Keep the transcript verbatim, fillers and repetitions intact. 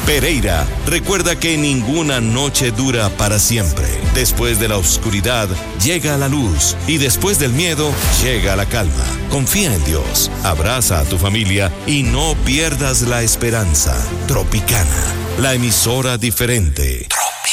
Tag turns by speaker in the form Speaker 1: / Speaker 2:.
Speaker 1: Pereira, recuerda que ninguna noche dura para siempre. Después de la oscuridad, llega la luz. Y después del miedo, llega la calma. Confía en Dios, abraza a tu familia y no pierdas la esperanza. Tropicana, la emisora diferente.